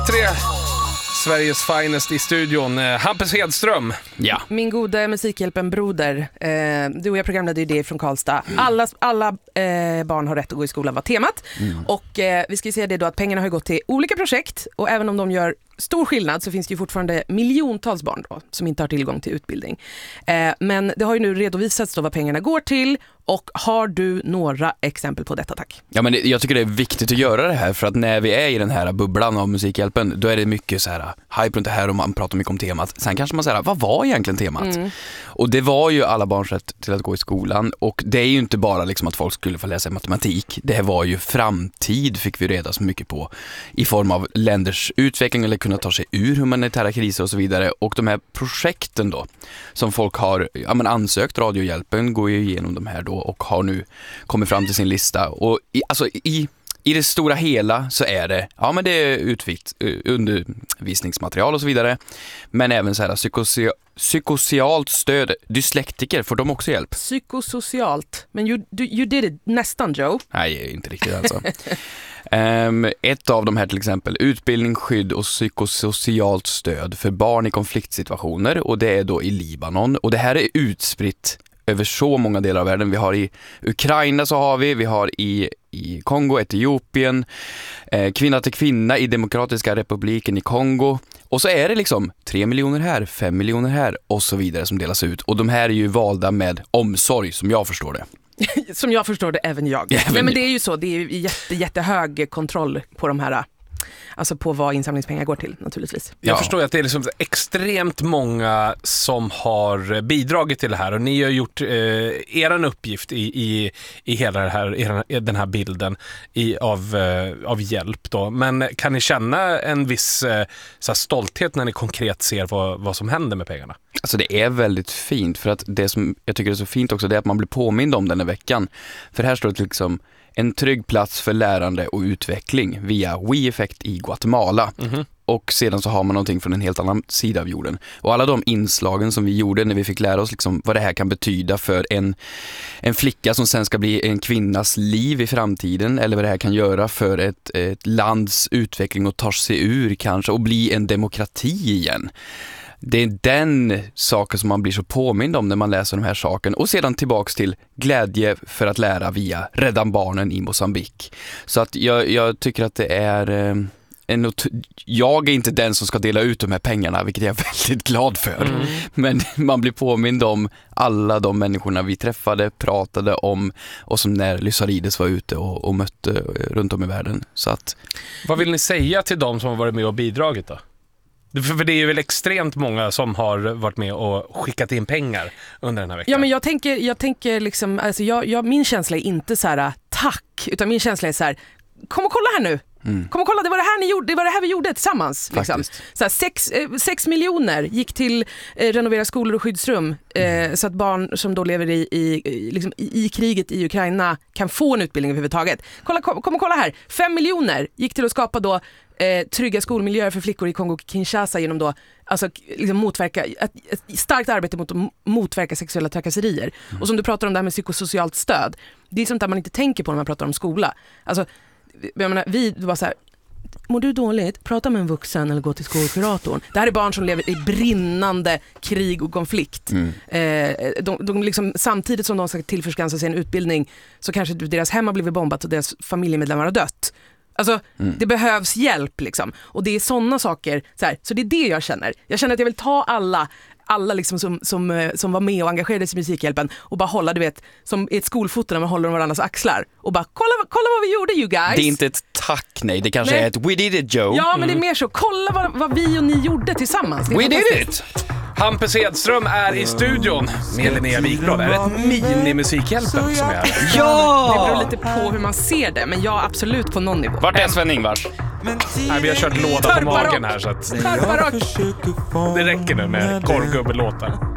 Sveriges finest i studion, Hampus Hedström. Ja. Min goda Musikhjälpen-broder. Du och jag programledde ju det från Karlstad. Alla barn har rätt att gå i skolan var temat. Och vi ska ju säga det då att pengarna har gått till olika projekt. Och även om de gör stor skillnad så finns det ju fortfarande miljontals barn då, som inte har tillgång till utbildning. Men det har ju nu redovisats då vad pengarna går till. Och har du några exempel på detta, tack? Ja, men jag tycker det är viktigt att göra det här, för att när vi är i den här bubblan av Musikhjälpen, då är det mycket så här hype runt det här och man pratar mycket om temat. Sen kanske man säger, vad var egentligen temat? Och det var ju alla barns rätt till att gå i skolan, och det är ju inte bara liksom att folk skulle få läsa matematik. Det var ju framtid, fick vi reda så mycket på, i form av länders utveckling eller kunna ta sig ur humanitära kriser och så vidare. Och de här projekten då, som folk har ansökt, Radiohjälpen går ju igenom de här då och har nu kommit fram till sin lista. Och i det stora hela så är det, det är undervisningsmaterial och så vidare, men även så här psykosocialt stöd. Dyslektiker, får de också hjälp? Psykosocialt, men you did it nästan, Joe. Nej, inte riktigt alltså. Ett av de här till exempel, utbildning, skydd och psykosocialt stöd för barn i konfliktsituationer, och det är då i Libanon, och det här är utspritt över så många delar av världen. Vi har i Ukraina, så har vi har i Kongo, Etiopien, kvinna till kvinna i Demokratiska republiken i Kongo, och så är det liksom 3 miljoner här, 5 miljoner här och så vidare som delas ut, och de här är ju valda med omsorg, som jag förstår det. Som jag förstår det, även jag. Nej, men det är ju så, det är ju jättehög kontroll på de här, alltså på vad insamlingspengar går till, naturligtvis. Jag förstår ju att det är liksom extremt många som har bidragit till det här, och ni har gjort eran uppgift i hela den här bilden av hjälp då. Men kan ni känna en viss så här stolthet när ni konkret ser vad som händer med pengarna? Alltså det är väldigt fint, för att det som jag tycker är så fint också, det är att man blir påmind om den här veckan. För här står det liksom: en trygg plats för lärande och utveckling via WeEffect i Guatemala. Och sedan så har man någonting från en helt annan sida av jorden. Och alla de inslagen som vi gjorde när vi fick lära oss liksom vad det här kan betyda för en flicka som sen ska bli en kvinnas liv i framtiden, eller vad det här kan göra för ett lands utveckling och ta sig ur kanske och bli en demokrati igen. Det är den saken som man blir så påmind om när man läser de här sakerna. Och sedan tillbaks till glädje för att lära via Rädda Barnen i Mozambique. Så att jag tycker att det är jag är inte den som ska dela ut de här pengarna, vilket jag är väldigt glad för. Men man blir påmind om alla de människorna vi träffade, pratade om, och som när Lysarides var ute och mötte runt om i världen. Så att, vad vill ni säga till dem som har varit med och bidragit då? För det är ju väl extremt många som har varit med och skickat in pengar under den här veckan. Ja, men jag tänker liksom, alltså min känsla är inte så här tack, utan min känsla är så här: kom och kolla här nu. Kom och kolla, det var det här ni gjorde, det var det här vi gjorde tillsammans liksom. Så här, 6 miljoner gick till renovera skolor och skyddsrum, så att barn som då lever i kriget i Ukraina kan få en utbildning överhuvudtaget. Kom och kolla här. 5 miljoner gick till att skapa då trygga skolmiljöer för flickor i Kongo-Kinshasa genom då alltså liksom motverka ett starkt arbete mot att motverka sexuella trakasserier. Och som du pratar om det här med psykosocialt stöd, det är sånt där man inte tänker på när man pratar om skola. Alltså jag menar, vi var så här: mår du dåligt? Prata med en vuxen eller gå till skolkuratorn. Det här är barn som lever i brinnande krig och konflikt. De liksom, samtidigt som de ska tillförskansa sig en utbildning, så kanske deras hem har blivit bombat och deras familjemedlemmar har dött. Alltså, det behövs hjälp liksom. Och det är sådana saker så det är det jag känner. Jag känner att jag vill ta alla liksom som var med och engagerade sig i Musikhjälpen och bara hålla, du vet, som ett skolfoto när man håller varandras axlar och bara kolla vad vi gjorde, you guys. Det är inte ett tack, nej, det kanske är ett we did it, Joe. Ja, men det är mer så, kolla vad vi och ni gjorde tillsammans. We did it! Hampus Hedström är i studion med Linnea Wikblad. Är det ett mini-Musikhjälpen som är här? Ja! Det beror lite på hur man ser det, men ja, absolut på någon nivå. Vart är Sven-Ingvars? Nej, vi har kört låda på magen här, så att det räcker nu med korvgubbelåtar.